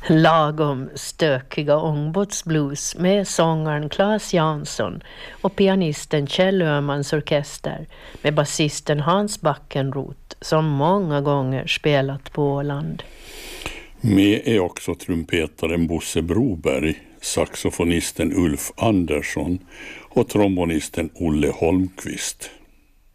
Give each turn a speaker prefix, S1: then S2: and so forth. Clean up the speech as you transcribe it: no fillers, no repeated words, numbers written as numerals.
S1: Lagom stökiga ångbåtsblues med sångaren Claes Jansson och pianisten Kjell Öhmans orkester med basisten Hans Backenroth som många gånger spelat på Åland.
S2: Med är också trumpetaren Bosse Broberg, saxofonisten Ulf Andersson och trombonisten Olle Holmqvist.